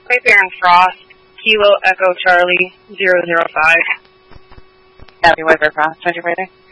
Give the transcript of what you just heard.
Great Baron Frost, Kilo Echo Charlie 005. Copy, White Bear Frost, 24 there.